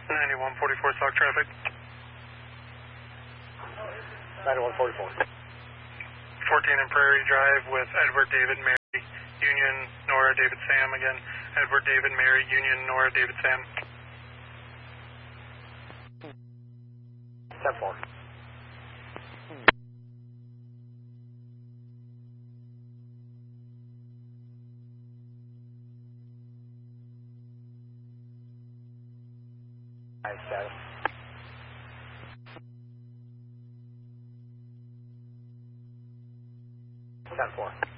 9144 stock traffic. 9144. 14 and Prairie Drive with Edward David Mary Union Nora David Sam again. Edward David Mary Union Nora David Sam. 10-4. Nice status. 10-4.